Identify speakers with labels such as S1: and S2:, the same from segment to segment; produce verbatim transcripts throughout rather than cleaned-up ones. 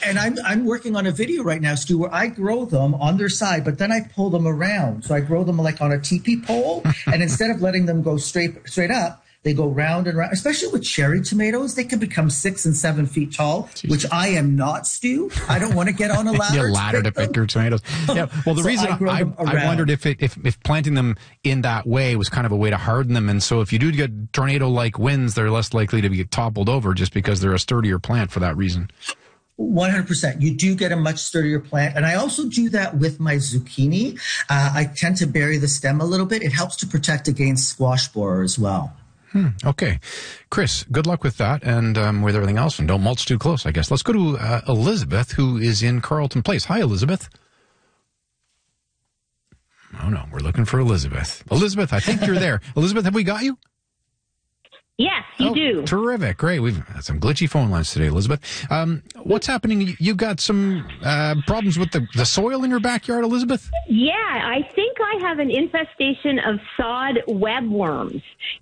S1: And I'm I'm working on a video right now, Stu, where I grow them on their side, but then I pull them around. So I grow them like on a teepee pole, and instead of letting them go straight straight up, they go round and round. Especially with cherry tomatoes, they can become six and seven feet tall, Jeez. Which I am not, Stu. I don't want to get on a ladder.
S2: a ladder to pick, to pick your tomatoes. Yeah. Well, the so reason I, I, I wondered if, it, if if planting them in that way was kind of a way to harden them, and so if you do get tornado-like winds, they're less likely to be toppled over just because they're a sturdier plant for that reason.
S1: one hundred percent. You do get a much sturdier plant. And I also do that with my zucchini. Uh, I tend to bury the stem a little bit. It helps to protect against squash borer as well.
S2: Hmm, okay. Chris, good luck with that and um, with everything else. And don't mulch too close, I guess. Let's go to uh, Elizabeth, who is in Carleton Place. Hi, Elizabeth. Oh, no. We're looking for Elizabeth. Elizabeth, I think you're there. Elizabeth, have we got you?
S3: Yes, you
S2: oh,
S3: do.
S2: Terrific. Great. We've had some glitchy phone lines today, Elizabeth. Um, what's happening? You've got some uh, problems with the, the soil in your backyard, Elizabeth?
S3: Yeah, I think I have an infestation of sod webworms.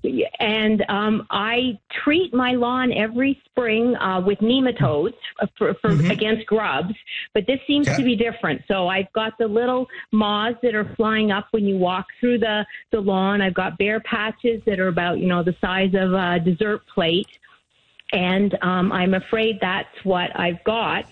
S3: And um, I treat my lawn every spring uh, with nematodes for, for mm-hmm. against grubs. But this seems okay. to be different. So I've got the little moths that are flying up when you walk through the, the lawn. I've got bare patches that are about, you know, the size of a dessert plate. And um, I'm afraid that's what I've got.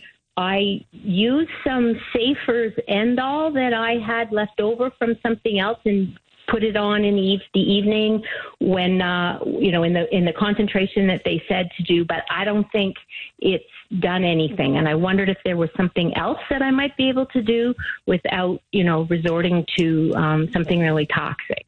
S3: I used some Safer's End-All that I had left over from something else and put it on in the, the evening when, uh, you know, in the in the concentration that they said to do. But I don't think it's done anything. And I wondered if there was something else that I might be able to do without, you know, resorting to um, something really toxic.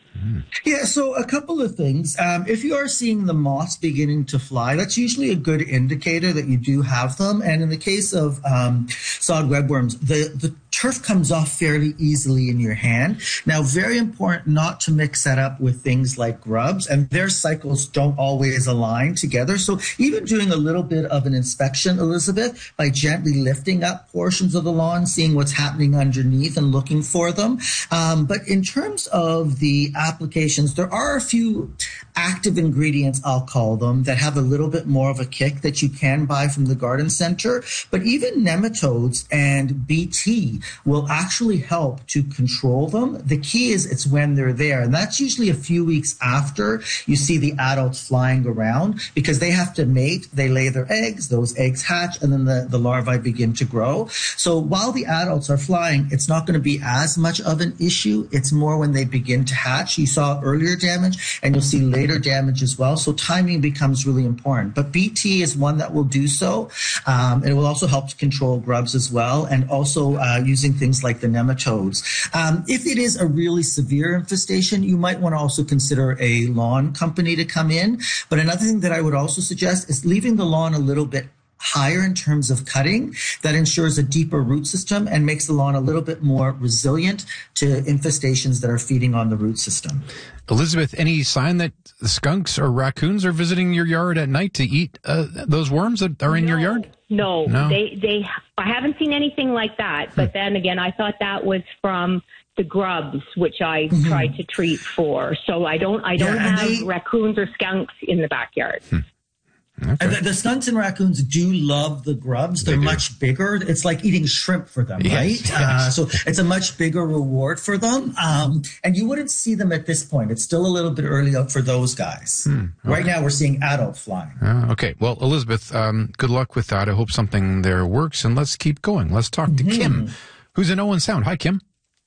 S1: Yeah, so a couple of things. Um, if you are seeing the moths beginning to fly, that's usually a good indicator that you do have them. And in the case of um, sod webworms, the, the turf comes off fairly easily in your hand. Now, very important not to mix that up with things like grubs, and their cycles don't always align together. So even doing a little bit of an inspection, Elizabeth, by gently lifting up portions of the lawn, seeing what's happening underneath and looking for them. Um, but in terms of the applications, there are a few active ingredients, I'll call them, that have a little bit more of a kick that you can buy from the garden center. But even nematodes and B T will actually help to control them. The key is it's when they're there. And that's usually a few weeks after you see the adults flying around, because they have to mate, they lay their eggs, those eggs hatch, and then the, the larvae begin to grow. So while the adults are flying, it's not going to be as much of an issue. It's more when they begin to hatch. You saw earlier damage, and you'll see later damage as well. So timing becomes really important. But B T is one that will do so. Um, it will also help to control grubs as well, and also uh, using things like the nematodes. Um, if it is a really severe infestation, you might want to also consider a lawn company to come in. But another thing that I would also suggest is leaving the lawn a little bit higher in terms of cutting. That ensures a deeper root system and makes the lawn a little bit more resilient to infestations that are feeding on the root system.
S2: Elizabeth, any sign that the skunks or raccoons are visiting your yard at night to eat uh, those worms that are in
S3: no,
S2: your yard?
S3: No, no, they, they, I haven't seen anything like that. But hmm. then again, I thought that was from the grubs, which I mm-hmm. tried to treat for. So I don't, I don't yeah, have they, raccoons or skunks in the backyard.
S2: Hmm. Okay.
S1: And the, the skunks and raccoons do love the grubs. They're they much bigger. It's like eating shrimp for them, yes, right? Yes. Uh, so it's a much bigger reward for them. Um, and you wouldn't see them at this point. It's still a little bit early up for those guys. Hmm, okay. Right now we're seeing adult flying.
S2: Uh, okay. Well, Elizabeth, um, good luck with that. I hope something there works. And let's keep going. Let's talk to mm-hmm. Kim, who's in Owen Sound. Hi, Kim.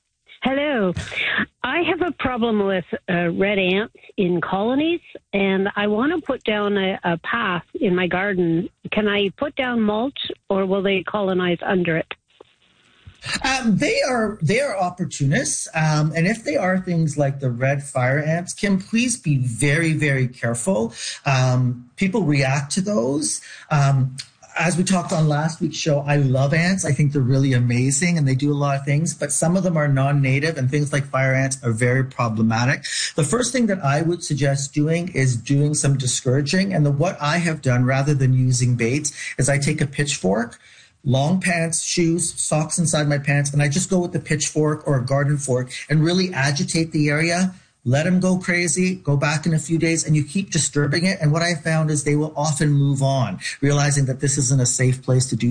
S4: Hello. I have a problem with uh, red ants in colonies, and I want to put down a, a path in my garden. Can I put down mulch, or will they colonize under it?
S1: Um, they are they are opportunists, um, and if they are things like the red fire ants, Kim, please be very, very careful. Um, people react to those. Um, As we talked on last week's show, I love ants. I think they're really amazing and they do a lot of things, but some of them are non-native and things like fire ants are very problematic. The first thing that I would suggest doing is doing some discouraging. And the, what I have done rather than using baits is I take a pitchfork, long pants, shoes, socks inside my pants, and I just go with the pitchfork or a garden fork and really agitate the area. Let them go crazy, go back in a few days, and you keep disturbing it. And what I found is they will often move on, realizing that this isn't a safe place to do